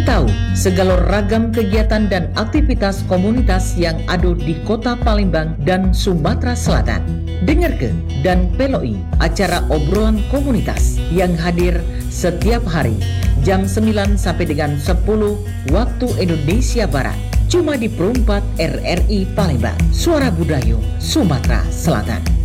tahu segala ragam kegiatan dan aktivitas komunitas yang ada di Kota Palembang dan Sumatera Selatan. Dengar ke dan peloi acara obrolan komunitas yang hadir setiap hari jam 9 sampai dengan 10 waktu Indonesia Barat. Cuma di Perumpat RRI Palembang, Suara Budaya Sumatera Selatan.